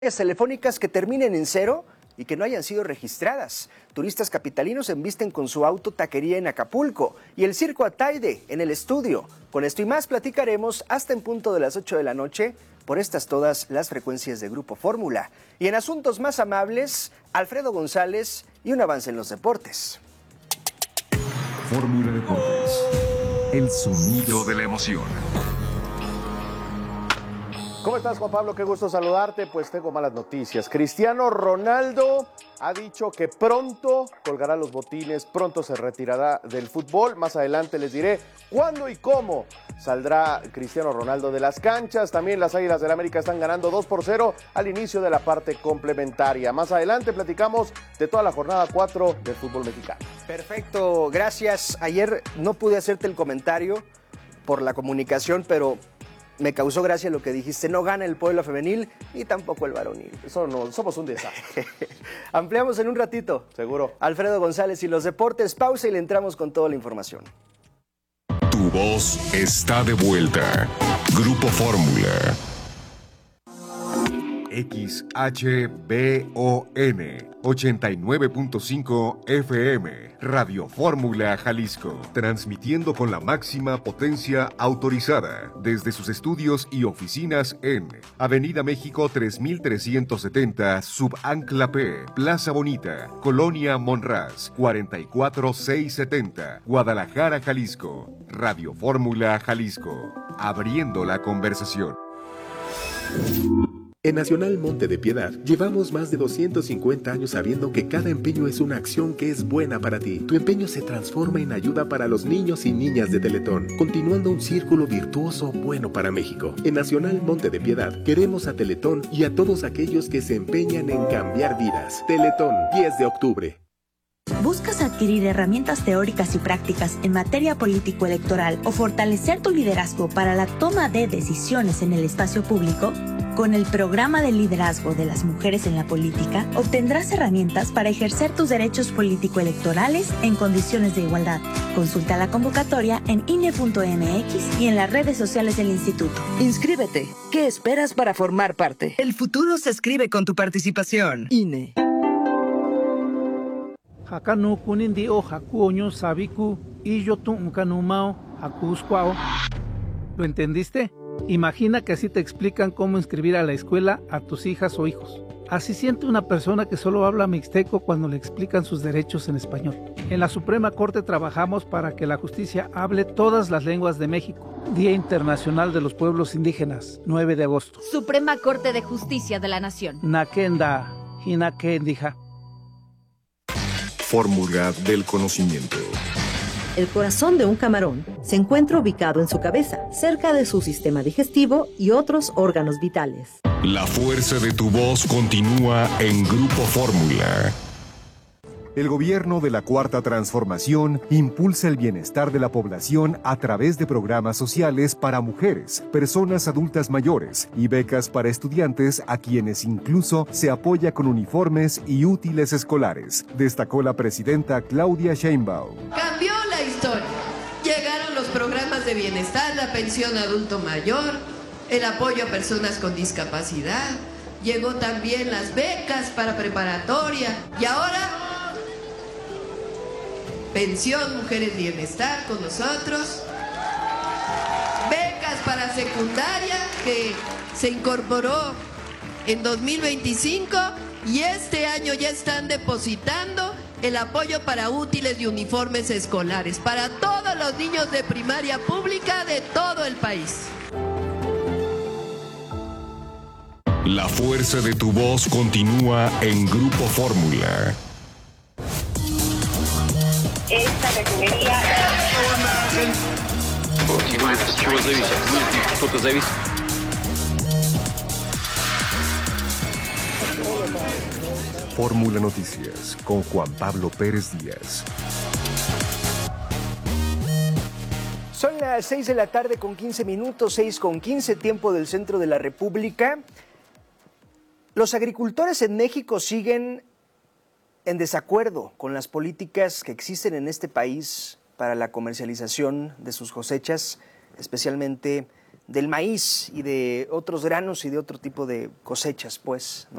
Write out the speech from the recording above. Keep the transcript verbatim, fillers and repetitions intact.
Telefónicas que terminen en cero y que no hayan sido registradas. Turistas capitalinos embisten con su auto taquería en Acapulco y el circo Ataide en el estudio. Con esto y más platicaremos hasta en punto de las ocho de la noche por estas todas las frecuencias de Grupo Fórmula. Y en asuntos más amables, Alfredo González y un avance en los deportes. Fórmula Deportes, el sonido de la emoción. ¿Cómo estás, Juan Pablo? Qué gusto saludarte. Pues tengo malas noticias. Cristiano Ronaldo ha dicho que pronto colgará los botines, pronto se retirará del fútbol. Más adelante les diré cuándo y cómo saldrá Cristiano Ronaldo de las canchas. También las Águilas del la América están ganando dos por cero al inicio de la parte complementaria. Más adelante platicamos de toda la jornada cuatro del fútbol mexicano. Perfecto, gracias. Ayer no pude hacerte el comentario por la comunicación, pero me causó gracia lo que dijiste, no gana el Puebla femenil y tampoco el varonil. Eso no, somos un desastre. Ampliamos en un ratito. Seguro. Alfredo González y los deportes, pausa y le entramos con toda la información. Tu voz está de vuelta. Grupo Fórmula. X H B O N ochenta y nueve punto cinco F M, Radio Fórmula Jalisco, transmitiendo con la máxima potencia autorizada desde sus estudios y oficinas en Avenida México tres mil trescientos setenta, Subancla P, Plaza Bonita, Colonia Monraz, cuarenta y cuatro mil seiscientos setenta, Guadalajara, Jalisco. Radio Fórmula Jalisco, abriendo la conversación. En Nacional Monte de Piedad llevamos más de doscientos cincuenta años sabiendo que cada empeño es una acción que es buena para ti. Tu empeño se transforma en ayuda para los niños y niñas de Teletón, continuando un círculo virtuoso bueno para México. En Nacional Monte de Piedad queremos a Teletón y a todos aquellos que se empeñan en cambiar vidas. Teletón, diez de octubre. ¿Buscas adquirir herramientas teóricas y prácticas en materia político-electoral o fortalecer tu liderazgo para la toma de decisiones en el espacio público? Con el programa de liderazgo de las mujeres en la política, obtendrás herramientas para ejercer tus derechos político-electorales en condiciones de igualdad. Consulta la convocatoria en I N E punto M X y en las redes sociales del instituto. Inscríbete. ¿Qué esperas para formar parte? El futuro se escribe con tu participación. I N E. Hakanu kunindi o hakuoño sabiku y yo tu unkanumao hakuskwao. ¿Lo entendiste? Imagina que así te explican cómo inscribir a la escuela a tus hijas o hijos. Así siente una persona que solo habla mixteco cuando le explican sus derechos en español. En la Suprema Corte trabajamos para que la justicia hable todas las lenguas de México. Día Internacional de los Pueblos Indígenas, nueve de agosto. Suprema Corte de Justicia de la Nación. Nakenda, hinakendija. Fórmula del conocimiento. El corazón de un camarón se encuentra ubicado en su cabeza, cerca de su sistema digestivo y otros órganos vitales. La fuerza de tu voz continúa en Grupo Fórmula. El gobierno de la Cuarta Transformación impulsa el bienestar de la población a través de programas sociales para mujeres, personas adultas mayores y becas para estudiantes a quienes incluso se apoya con uniformes y útiles escolares, destacó la presidenta Claudia Sheinbaum. Cambió la historia. Llegaron los programas de bienestar, la pensión adulto mayor, el apoyo a personas con discapacidad, llegó también las becas para preparatoria y ahora pensión Mujeres Bienestar con nosotros, becas para secundaria que se incorporó en dos mil veinticinco y este año ya están depositando el apoyo para útiles y uniformes escolares para todos los niños de primaria pública de todo el país. La fuerza de tu voz continúa en Grupo Fórmula. Esta refinería... Fórmula Noticias con Juan Pablo Pérez Díaz. Son las seis de la tarde con quince minutos, seis con quince, tiempo del centro de la República. Los agricultores en México siguen en desacuerdo con las políticas que existen en este país para la comercialización de sus cosechas, especialmente del maíz y de otros granos y de otro tipo de cosechas, pues, ¿no?